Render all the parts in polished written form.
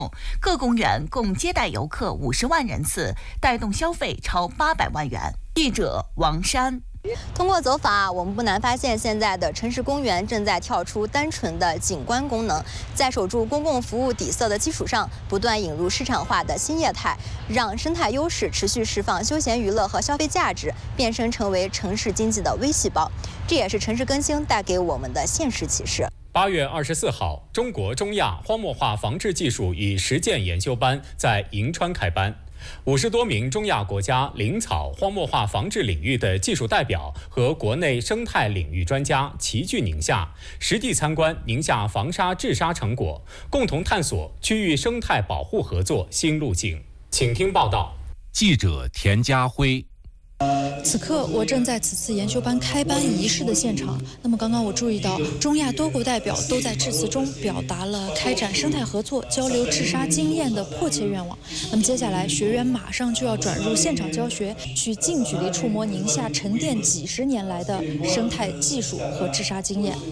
各公园共接待游客50万人次，带动消费超800万元。记者王珊。 通过走访，我们不难发现，现在的城市公园正在跳出单纯的景观功能，在守住公共服务底色的基础上，不断引入市场化的新业态，让生态优势持续释放休闲娱乐和消费价值，变身成为城市经济的微细胞。这也是城市更新带给我们的现实启示。 8月24号，中国中亚荒漠化防治技术与实践研修班在银川开班。50多名中亚国家林草荒漠化防治领域的技术代表和国内生态领域专家齐聚宁夏，实地参观宁夏防沙治沙成果，共同探索区域生态保护合作新路径。请听报道。 记者田家辉。 此刻我正在此次研修班开班仪式的现场。那么刚刚我注意到，中亚多国代表都在致辞中表达了开展生态合作、交流治沙经验的迫切愿望。那么接下来，学员马上就要转入现场教学，去近距离触摸宁夏沉淀几十年来的生态技术和治沙经验。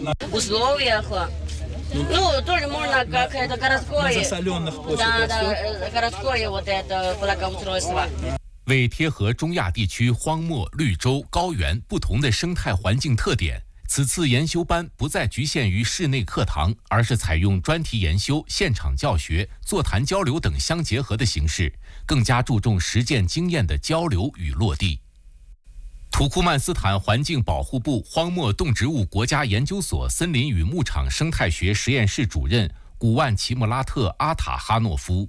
为贴合中亚地区荒漠、绿洲、高原不同的生态环境特点，此次研修班不再局限于室内课堂，而是采用专题研修、现场教学、座谈交流等相结合的形式，更加注重实践经验的交流与落地。土库曼斯坦环境保护部荒漠动植物国家研究所森林与牧场生态学实验室主任古万奇穆拉特·阿塔哈诺夫。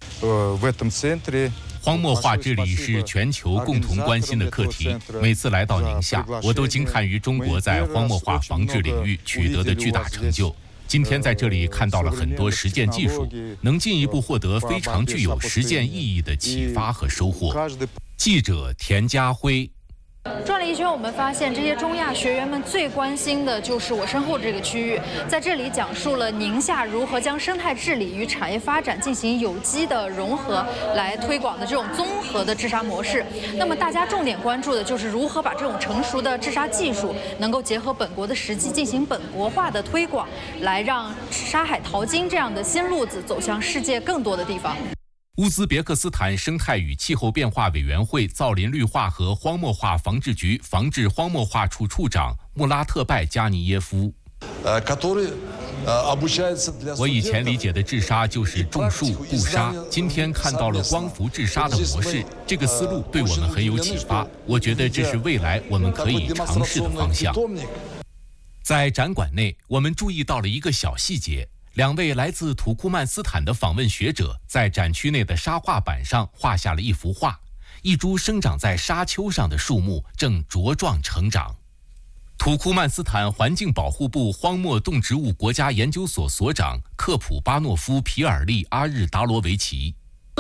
荒漠化治理是全球共同关心的课题。每次来到宁夏，我都惊叹于中国在荒漠化防治领域取得的巨大成就。今天在这里看到了很多实践技术，能进一步获得非常具有实践意义的启发和收获。记者田家辉。 转了一圈，我们发现这些中亚学员们最关心的就是我身后这个区域，在这里讲述了宁夏如何将生态治理与产业发展进行有机的融合，来推广的这种综合的治沙模式。那么大家重点关注的就是如何把这种成熟的治沙技术能够结合本国的实际进行本国化的推广，来让沙海淘金这样的新路子走向世界更多的地方。 乌兹别克斯坦生态与气候变化委员会造林绿化和荒漠化防治局防治荒漠化处处长穆拉特拜加尼耶夫。我以前理解的治沙就是种树布沙，今天看到了光伏治沙的模式，这个思路对我们很有启发。我觉得这是未来我们可以尝试的方向。在展馆内，我们注意到了一个小细节。2位来自土库曼斯坦的访问学者在展区内的沙画板上画下了一幅画，一株生长在沙丘上的树木正茁壮成长。土库曼斯坦环境保护部荒漠动植物国家研究所所长克普巴诺夫皮尔利阿日达罗维奇。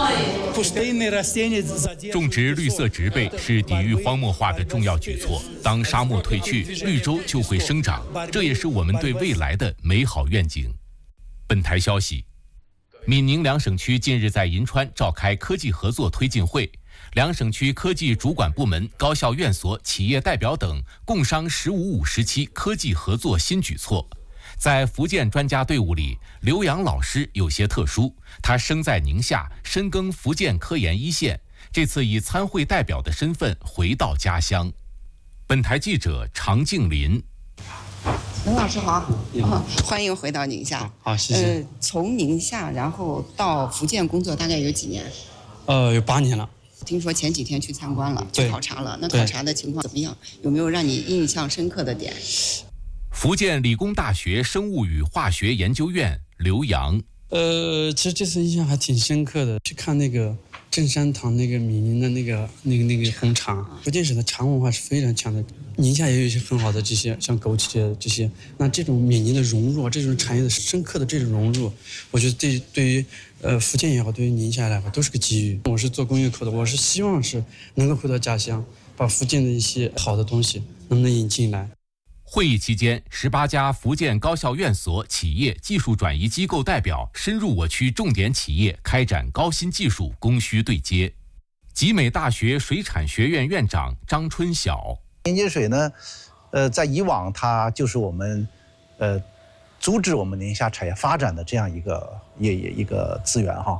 种植绿色植被是抵御荒漠化的重要举措，当沙漠退去，绿洲就会生长，这也是我们对未来的美好愿景。本台消息，闽宁两省区近日在银川召开科技合作推进会，两省区科技主管部门、高校院所、企业代表等共商“15-5时期科技合作新举措。在福建专家队伍里，刘洋老师有些特殊，他生在宁夏，深耕福建科研一线，这次以参会代表的身份回到家乡。本台记者常静林。 刘老师好，欢迎回到宁夏。 好，谢谢。 从宁夏然后到福建工作大概有几年？ 有8年了。 听说前几天去参观了，去考察了。那考察的情况怎么样？有没有让你印象深刻的点？ 福建理工大学生物与化学研究院刘洋。 其实这次印象还挺深刻的，去看那个正山堂那个闽宁的那个红茶，福建省的茶文化是非常强的。宁夏也有一些很好的这些像枸杞这些，那这种闽宁的融入，这种产业的深刻的这种融入，我觉得对于福建也好，对于宁夏来说都是个机遇。我是做工业科的，我是希望是能够回到家乡，把福建的一些好的东西能不能引进来。 会议期间，18家福建高校院所、企业、技术转移机构代表深入我区重点企业，开展高新技术供需对接。集美大学水产学院院长张春晓。 连接水呢，在以往它就是我们，阻止我们宁夏产业发展的这样一个资源哈。